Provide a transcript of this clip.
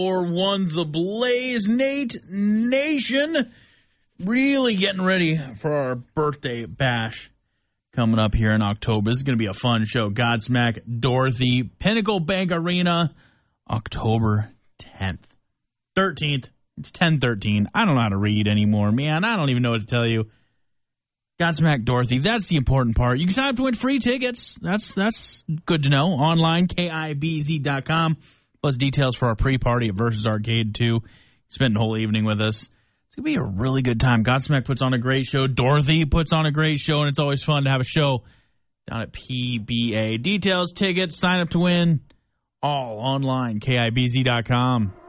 4-1 The Blaze. Nate Nation really getting ready for our birthday bash coming up here in October. This is going to be a fun show. Godsmack Dorothy, Pinnacle Bank Arena, October 10th. 13th. It's 10/13. I don't know how to read anymore, man. I don't even know what to tell you. Godsmack Dorothy, that's the important part. You can sign up to win free tickets. That's good to know. Online, KIBZ.com. Plus details for our pre-party at Versus Arcade 2. Spent the whole evening with us. It's going to be a really good time. Godsmack puts on a great show. Dorothy puts on a great show, and it's always fun to have a show down at PBA. Details, tickets, sign up to win, all online, KIBZ.com.